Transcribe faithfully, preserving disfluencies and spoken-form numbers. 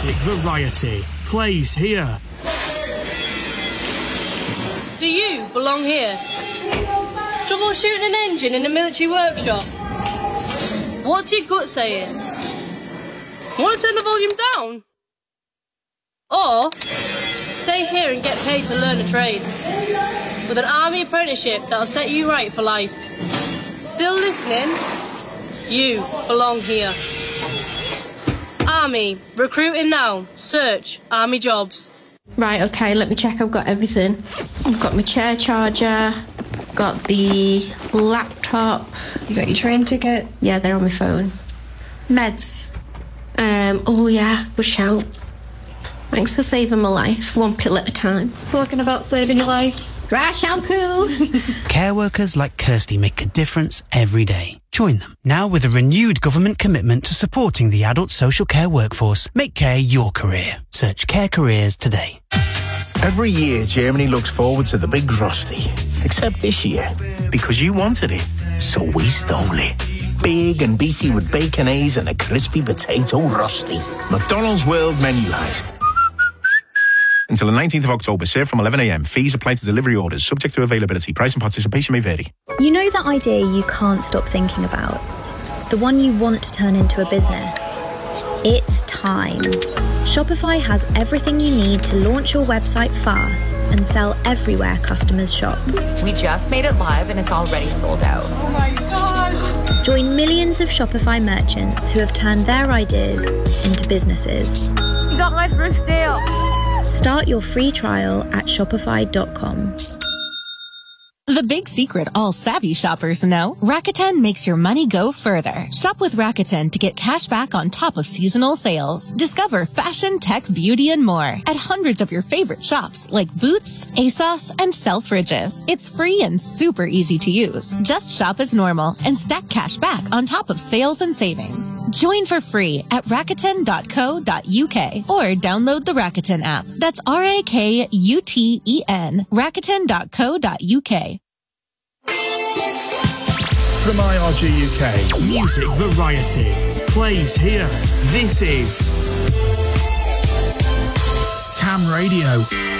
Music variety plays here. Do you belong here? Troubleshooting an engine in a military workshop? What's your gut saying? Want to turn the volume down? Or stay here and get paid to learn a trade with an army apprenticeship that'll set you right for life. Still listening? You belong here. Army, recruiting now. Search Army jobs. Right, okay, let me check I've got everything. I've got my chair charger, got the laptop. You got your train ticket? Yeah, they're on my phone. Meds? Um, oh yeah, good shout. Thanks for saving my life, one pill at a time. Talking about saving your life. Dry shampoo! Care workers like Kirsty make a difference every day. Join them. Now with a renewed government commitment to supporting the adult social care workforce. Make care your career. Search Care Careers today. Every year, Germany looks forward to the big Rusty. Except this year, because you wanted it, so we stole it. Big and beefy with bacon A's and a crispy potato Rusty. McDonald's World Menu Heist. Until the nineteenth of October, served from eleven a m. Fees apply to delivery orders, subject to availability. Price and participation may vary. You know that idea you can't stop thinking about? The one you want to turn into a business? It's time. Shopify has everything you need to launch your website fast and sell everywhere customers shop. We just made it live and it's already sold out. Oh my gosh! Join millions of Shopify merchants who have turned their ideas into businesses. You got my first deal. Start your free trial at shopify dot com. The big secret all savvy shoppers know, Rakuten makes your money go further. Shop with Rakuten to get cash back on top of seasonal sales. Discover fashion, tech, beauty, and more at hundreds of your favorite shops like Boots, ASOS, and Selfridges. It's free and super easy to use. Just shop as normal and stack cash back on top of sales and savings. Join for free at rakuten dot co dot u k or download the Rakuten app. That's R A K U T E N, rakuten dot co dot u k. From I R G U K, Music Variety plays here. This is Cam Radio.